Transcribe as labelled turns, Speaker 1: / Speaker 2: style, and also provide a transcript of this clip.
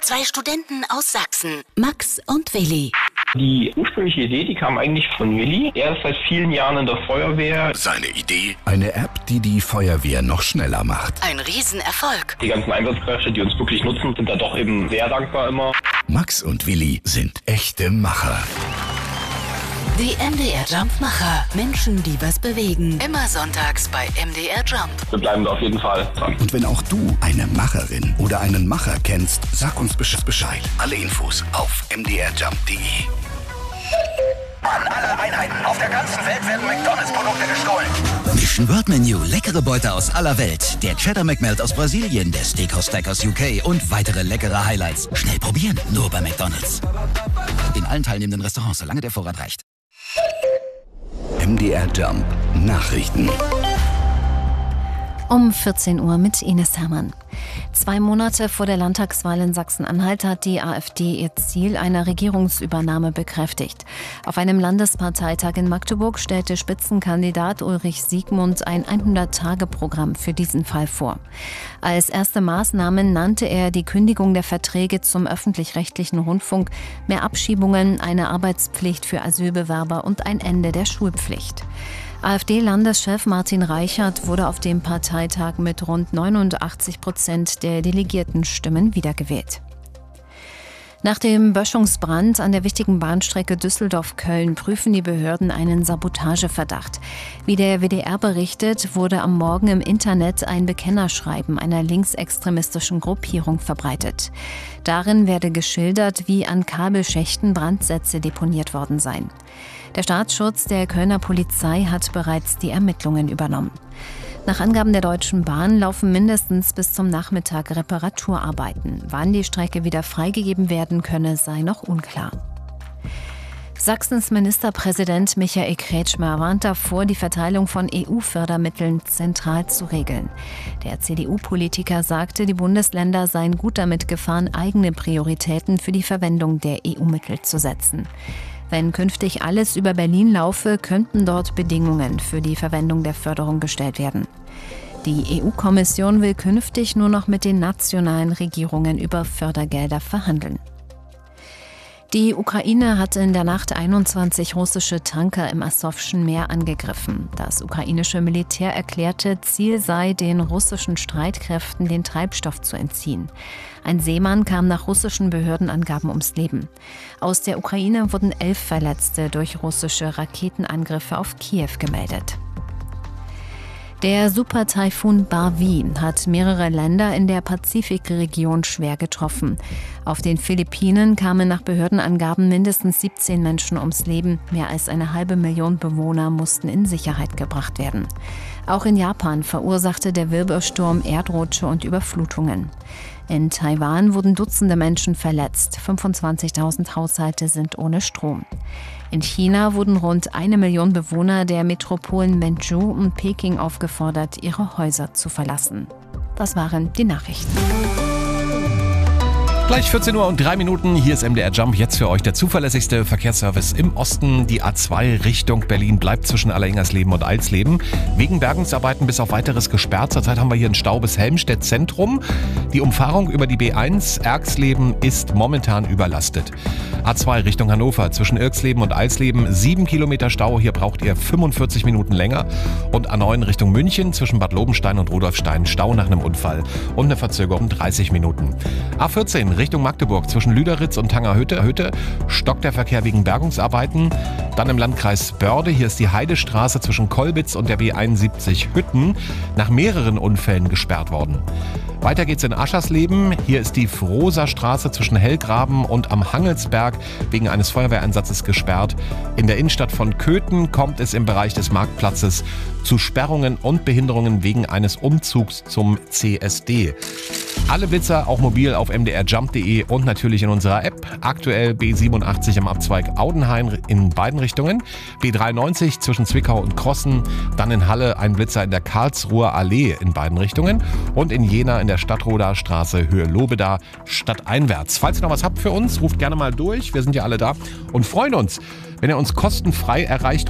Speaker 1: Zwei Studenten aus Sachsen, Max und Willi.
Speaker 2: Die ursprüngliche Idee, die kam eigentlich von Willi. Er ist seit vielen Jahren in der Feuerwehr.
Speaker 3: Seine Idee? Eine App, die die Feuerwehr noch schneller macht.
Speaker 1: Ein Riesenerfolg.
Speaker 2: Die ganzen Einsatzkräfte, die uns wirklich nutzen, sind da doch eben sehr dankbar immer.
Speaker 3: Max und Willi sind echte Macher.
Speaker 1: Die MDR Jump-Macher. Menschen, die was bewegen. Immer sonntags bei MDR Jump.
Speaker 2: Wir bleiben da auf jeden Fall dran.
Speaker 3: Und wenn auch du eine Macherin oder einen Macher kennst, sag uns Bescheid. Alle Infos auf mdrjump.de.
Speaker 4: An alle Einheiten auf der ganzen Welt werden McDonalds-Produkte gestohlen.
Speaker 5: Mission World Menu, leckere Beute aus aller Welt. Der Cheddar McMelt aus Brasilien, der Steakhouse Stack aus UK und weitere leckere Highlights. Schnell probieren, nur bei McDonalds. In allen teilnehmenden Restaurants, solange der Vorrat reicht.
Speaker 3: MDR Jump Nachrichten.
Speaker 6: Um 14 Uhr mit Ines Hermann. 2 Monate vor der Landtagswahl in Sachsen-Anhalt hat die AfD ihr Ziel einer Regierungsübernahme bekräftigt. Auf einem Landesparteitag in Magdeburg stellte Spitzenkandidat Ulrich Siegmund ein 100-Tage-Programm für diesen Fall vor. Als erste Maßnahmen nannte er die Kündigung der Verträge zum öffentlich-rechtlichen Rundfunk, mehr Abschiebungen, eine Arbeitspflicht für Asylbewerber und ein Ende der Schulpflicht. AfD-Landeschef Martin Reichert wurde auf dem Parteitag mit rund 89% der Delegiertenstimmen wiedergewählt. Nach dem Böschungsbrand an der wichtigen Bahnstrecke Düsseldorf-Köln prüfen die Behörden einen Sabotageverdacht. Wie der WDR berichtet, wurde am Morgen im Internet ein Bekennerschreiben einer linksextremistischen Gruppierung verbreitet. Darin werde geschildert, wie an Kabelschächten Brandsätze deponiert worden seien. Der Staatsschutz der Kölner Polizei hat bereits die Ermittlungen übernommen. Nach Angaben der Deutschen Bahn laufen mindestens bis zum Nachmittag Reparaturarbeiten. Wann die Strecke wieder freigegeben werden könne, sei noch unklar. Sachsens Ministerpräsident Michael Kretschmer warnt davor, die Verteilung von EU-Fördermitteln zentral zu regeln. Der CDU-Politiker sagte, die Bundesländer seien gut damit gefahren, eigene Prioritäten für die Verwendung der EU-Mittel zu setzen. Wenn künftig alles über Berlin laufe, könnten dort Bedingungen für die Verwendung der Förderung gestellt werden. Die EU-Kommission will künftig nur noch mit den nationalen Regierungen über Fördergelder verhandeln. Die Ukraine hat in der Nacht 21 russische Tanker im Asowschen Meer angegriffen. Das ukrainische Militär erklärte, Ziel sei, den russischen Streitkräften den Treibstoff zu entziehen. Ein Seemann kam nach russischen Behördenangaben ums Leben. Aus der Ukraine wurden 11 Verletzte durch russische Raketenangriffe auf Kiew gemeldet. Der Supertaifun Barwi hat mehrere Länder in der Pazifikregion schwer getroffen. Auf den Philippinen kamen nach Behördenangaben mindestens 17 Menschen ums Leben. Mehr als 500.000 Bewohner mussten in Sicherheit gebracht werden. Auch in Japan verursachte der Wirbelsturm Erdrutsche und Überflutungen. In Taiwan wurden Dutzende Menschen verletzt. 25.000 Haushalte sind ohne Strom. In China wurden rund 1 Million Bewohner der Metropolen Menzhou und Peking aufgefordert, ihre Häuser zu verlassen. Das waren die Nachrichten.
Speaker 7: Gleich 14:03 Uhr, hier ist MDR Jump, jetzt für euch der zuverlässigste Verkehrsservice im Osten. Die A2 Richtung Berlin bleibt zwischen Alleringersleben und Alsleben. Wegen Bergungsarbeiten bis auf weiteres gesperrt. Zurzeit haben wir hier einen Stau bis Helmstedt Zentrum. Die Umfahrung über die B1 Erxleben ist momentan überlastet. A2 Richtung Hannover zwischen Irxleben und Alsleben 7 Kilometer Stau. Hier braucht ihr 45 Minuten länger. Und A9 Richtung München zwischen Bad Lobenstein und Rudolfstein Stau nach einem Unfall und eine Verzögerung 30 Minuten. A14 Richtung Magdeburg zwischen Lüderitz und Tangerhütte stockt der Verkehr wegen Bergungsarbeiten. Dann im Landkreis Börde, hier ist die Heidestraße zwischen Kolbitz und der B71 Hütten nach mehreren Unfällen gesperrt worden. Weiter geht's in Aschersleben. Hier ist die Frohser Straße zwischen Hellgraben und am Hangelsberg wegen eines Feuerwehreinsatzes gesperrt. In der Innenstadt von Köthen kommt es im Bereich des Marktplatzes zu Sperrungen und Behinderungen wegen eines Umzugs zum CSD. Alle Blitzer auch mobil auf mdrjump.de und natürlich in unserer App. Aktuell B87 am Abzweig Audenhain in beiden Richtungen. B93 zwischen Zwickau und Krossen. Dann in Halle ein Blitzer in der Karlsruher Allee in beiden Richtungen. Und in Jena in der Stadtroder Straße Höhe Lobeda stadteinwärts. Falls ihr noch was habt für uns, ruft gerne mal durch. Wir sind ja alle da und freuen uns, wenn ihr uns kostenfrei erreicht